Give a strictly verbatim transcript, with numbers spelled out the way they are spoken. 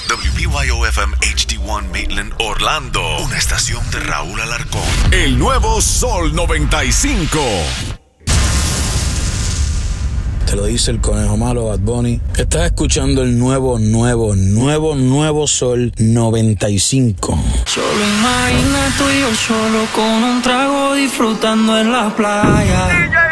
W B Y O F M H D uno Maitland, Orlando. Una estación de Raúl Alarcón. El nuevo Sol noventa y cinco. Te lo dice el conejo malo, Bad Bunny. Estás escuchando el nuevo, nuevo, nuevo, nuevo Sol noventa y cinco. Solo imagina tú y yo solo con un trago disfrutando en la playa.